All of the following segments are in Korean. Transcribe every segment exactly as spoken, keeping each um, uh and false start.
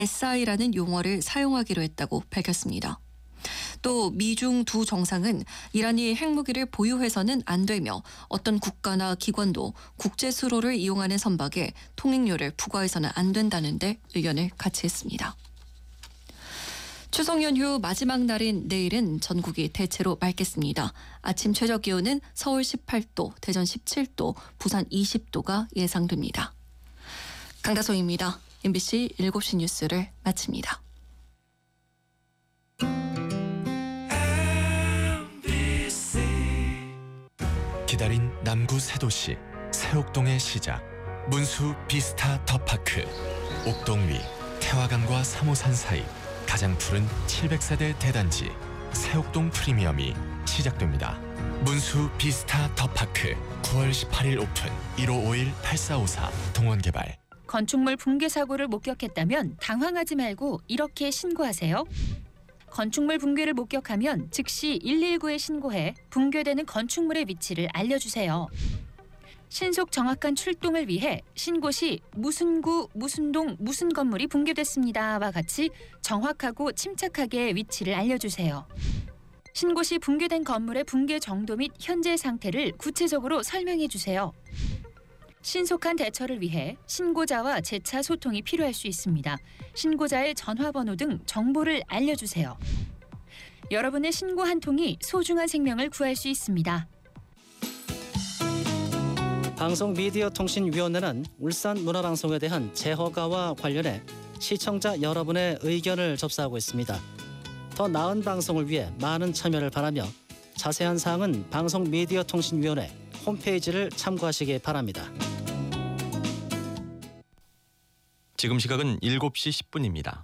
에스아이라는 용어를 사용하기로 했다고 밝혔습니다. 또 미중 두 정상은 이란이 핵무기를 보유해서는 안 되며 어떤 국가나 기관도 국제 수로를 이용하는 선박에 통행료를 부과해서는 안 된다는 데 의견을 같이 했습니다. 추석 연휴 마지막 날인 내일은 전국이 대체로 맑겠습니다. 아침 최저 기온은 서울 십팔 도, 대전 십칠 도, 부산 이십 도가 예상됩니다. 강다솜입니다. 엠비씨 일곱 시 뉴스를 마칩니다. 기다린 남구 새 도시 새옥동의 시작, 문수 비스타 더파크. 옥동 위 태화강과 삼호산 사이 가장 푸른 칠백 세대 대단지 새옥동 프리미엄이 시작됩니다. 문수 비스타 더파크 구월 십팔일 오픈. 일오오일 팔사오사 동원개발. 건축물 붕괴 사고를 목격했다면 당황하지 말고 이렇게 신고하세요. 건축물 붕괴를 목격하면 즉시 일일구에 신고해 붕괴되는 건축물의 위치를 알려주세요. 신속 정확한 출동을 위해 신고 시 무슨 구, 무슨 동, 무슨 건물이 붕괴됐습니다와 같이 정확하고 침착하게 위치를 알려주세요. 신고 시 붕괴된 건물의 붕괴 정도 및 현재 상태를 구체적으로 설명해 주세요. 신속한 대처를 위해 신고자와 재차 소통이 필요할 수 있습니다. 신고자의 전화번호 등 정보를 알려주세요. 여러분의 신고 한 통이 소중한 생명을 구할 수 있습니다. 방송미디어통신위원회는 울산 문화방송에 대한 재허가와 관련해 시청자 여러분의 의견을 접수하고 있습니다. 더 나은 방송을 위해 많은 참여를 바라며 자세한 사항은 방송미디어통신위원회 홈페이지를 참고하시기 바랍니다. 지금 시각은 일곱 시 십 분입니다.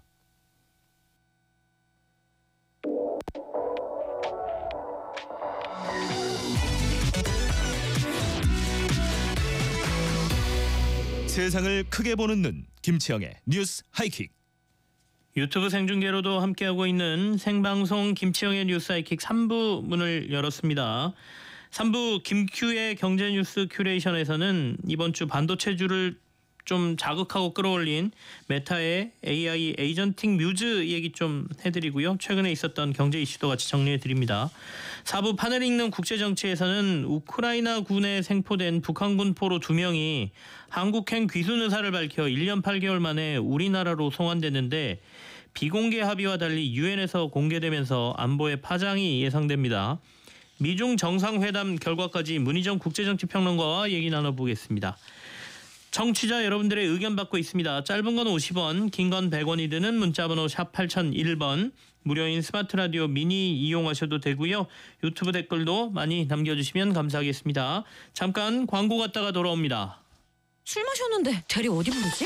세상을 크게 보는 눈, 김치영의 뉴스 하이킥. 유튜브 생중계로도 함께하고 있는 생방송 김치영의 뉴스 하이킥 삼 부 문을 열었습니다. 삼 부 김큐의 경제뉴스 큐레이션에서는 이번 주 반도체주를 좀 자극하고 끌어올린 메타의 에이아이 에이전틱 뮤즈 얘기 좀 해드리고요. 최근에 있었던 경제 이슈도 같이 정리해드립니다. 사 부 판을 읽는 국제정치에서는 우크라이나군에 생포된 북한군 포로 두 명이 한국행 귀순 의사를 밝혀 일 년 팔 개월 만에 우리나라로 송환됐는데 비공개 합의와 달리 유엔에서 공개되면서 안보의 파장이 예상됩니다. 미중 정상회담 결과까지 문희정 국제정치평론가와 얘기 나눠보겠습니다. 청취자 여러분들의 의견 받고 있습니다. 짧은 건 오십 원, 긴 건 백 원이 드는 문자번호 샵 팔공공일 번, 무료인 스마트 라디오 미니 이용하셔도 되고요. 유튜브 댓글도 많이 남겨주시면 감사하겠습니다. 잠깐 광고 갔다가 돌아옵니다. 술 마셨는데 대리 어디 부르지?